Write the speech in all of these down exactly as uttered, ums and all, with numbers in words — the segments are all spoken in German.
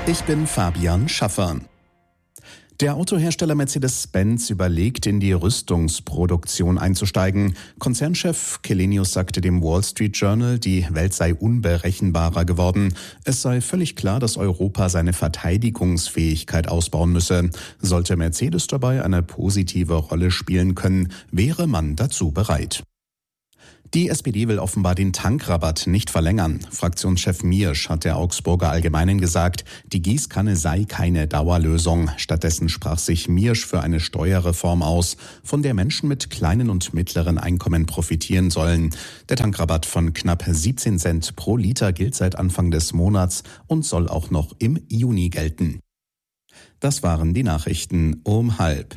Ich bin Fabian Schaffer. Der Autohersteller Mercedes-Benz überlegt, in die Rüstungsproduktion einzusteigen. Konzernchef Källenius sagte dem Wall Street Journal, die Welt sei unberechenbarer geworden. Es sei völlig klar, dass Europa seine Verteidigungsfähigkeit ausbauen müsse. Sollte Mercedes dabei eine positive Rolle spielen können, wäre man dazu bereit. Die S P D will offenbar den Tankrabatt nicht verlängern. Fraktionschef Miersch hat der Augsburger Allgemeinen gesagt, die Gießkanne sei keine Dauerlösung. Stattdessen sprach sich Miersch für eine Steuerreform aus, von der Menschen mit kleinen und mittleren Einkommen profitieren sollen. Der Tankrabatt von knapp siebzehn Cent pro Liter gilt seit Anfang des Monats und soll auch noch im Juni gelten. Das waren die Nachrichten um halb.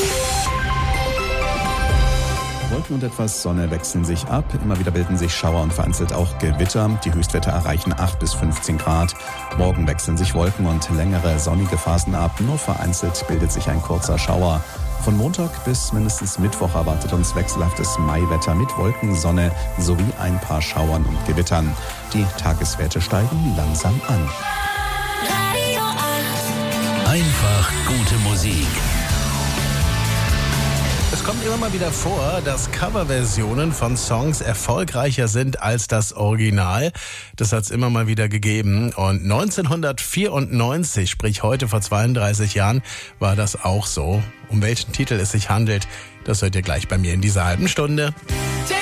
Wolken und etwas Sonne wechseln sich ab. Immer wieder bilden sich Schauer und vereinzelt auch Gewitter. Die Höchstwerte erreichen acht bis fünfzehn Grad. Morgen wechseln sich Wolken und längere sonnige Phasen ab. Nur vereinzelt bildet sich ein kurzer Schauer. Von Montag bis mindestens Mittwoch erwartet uns wechselhaftes Maiwetter mit Wolken, Sonne sowie ein paar Schauern und Gewittern. Die Tageswerte steigen langsam an. Einfach gute Musik. Es kommt immer mal wieder vor, dass Coverversionen von Songs erfolgreicher sind als das Original. Das hat es immer mal wieder gegeben. Und neunzehnhundertvierundneunzig, sprich heute vor zweiunddreißig Jahren, war das auch so. Um welchen Titel es sich handelt, das hört ihr gleich bei mir in dieser halben Stunde.